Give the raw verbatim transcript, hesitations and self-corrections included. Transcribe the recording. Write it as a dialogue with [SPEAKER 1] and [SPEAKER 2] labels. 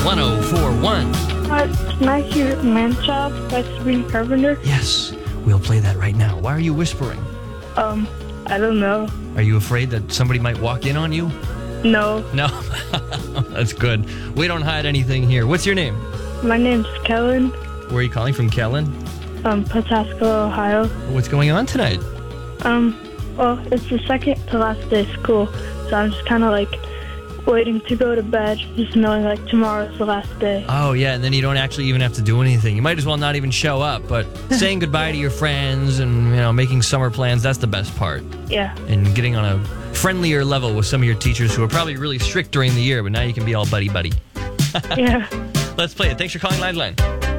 [SPEAKER 1] one oh four one.
[SPEAKER 2] Uh, can I hear Man-Child by Sabrina Carpenter?
[SPEAKER 1] Yes, we'll play that right now. Why are you whispering?
[SPEAKER 2] Um, I don't know.
[SPEAKER 1] Are you afraid that somebody might walk in on you?
[SPEAKER 2] No.
[SPEAKER 1] No? That's good. We don't hide anything here. What's your name?
[SPEAKER 2] My name's Kellen.
[SPEAKER 1] Where are you calling from, Kellen?
[SPEAKER 2] Um, Pataskala, Ohio.
[SPEAKER 1] What's going on tonight?
[SPEAKER 2] Um, well, it's the second to last day of school, so I'm just kind of like waiting to go to bed, just knowing like tomorrow's the last day.
[SPEAKER 1] Oh, yeah, and then you don't actually even have to do anything. You might as well not even show up, but saying goodbye to your friends and, you know, making summer plans, that's the best part.
[SPEAKER 2] Yeah.
[SPEAKER 1] And getting on a friendlier level with some of your teachers who are probably really strict during the year, but now you can be all buddy-buddy.
[SPEAKER 2] Yeah.
[SPEAKER 1] Let's play it. Thanks for calling Lifeline.